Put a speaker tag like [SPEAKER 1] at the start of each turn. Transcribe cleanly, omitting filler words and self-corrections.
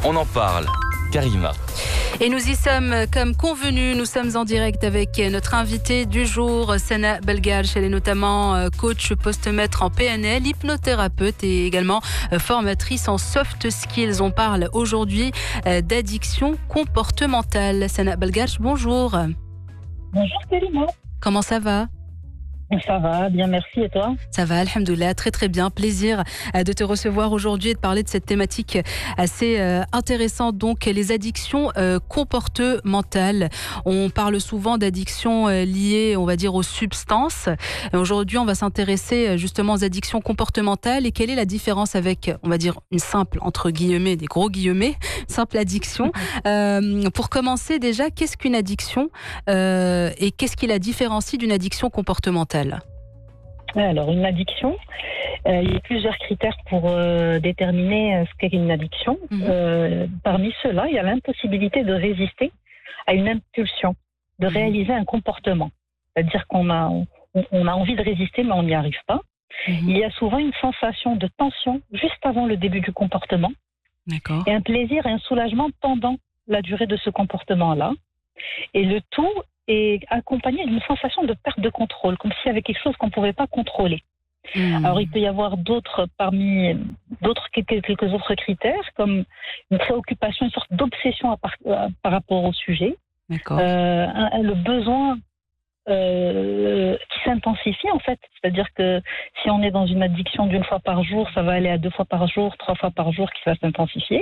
[SPEAKER 1] On en parle. Karima.
[SPEAKER 2] Et nous y sommes comme convenu, nous sommes en direct avec notre invitée du jour, Sana Belgalch. Elle est notamment coach post-maître en PNL, hypnothérapeute et également formatrice en soft skills. On parle aujourd'hui d'addiction comportementale. Sana Belgalch, bonjour.
[SPEAKER 3] Bonjour Karima.
[SPEAKER 2] Comment ça va ?
[SPEAKER 3] Ça va, bien merci, et toi ?
[SPEAKER 2] Ça va, alhamdoulilah, très très bien. Plaisir de te recevoir aujourd'hui et de parler de cette thématique assez intéressante, donc les addictions comportementales. On parle souvent d'addictions liées, on va dire, aux substances. Aujourd'hui, on va s'intéresser justement aux addictions comportementales et quelle est la différence avec, on va dire, une simple, entre guillemets, des gros guillemets, simple addiction. Pour commencer déjà, qu'est-ce qu'une addiction et qu'est-ce qui la différencie d'une addiction comportementale ?
[SPEAKER 3] Alors, une addiction, il y a plusieurs critères pour déterminer ce qu'est une addiction. Parmi ceux-là, il y a l'impossibilité de résister à une impulsion, de réaliser un comportement. C'est-à-dire qu'on a envie de résister, mais on n'y arrive pas. Il y a souvent une sensation de tension juste avant le début du comportement.
[SPEAKER 2] D'accord.
[SPEAKER 3] Et un plaisir et un soulagement pendant la durée de ce comportement-là. Et le tout est accompagné d'une sensation de perte de contrôle, comme s'il y avait quelque chose qu'on ne pouvait pas contrôler. Alors, il peut y avoir quelques autres critères, comme une préoccupation, une sorte d'obsession par rapport au sujet.
[SPEAKER 2] D'accord.
[SPEAKER 3] Le besoin qui s'intensifie, en fait. C'est-à-dire que si on est dans une addiction d'une fois par jour, ça va aller à 2 fois par jour, 3 fois par jour, qui va s'intensifier.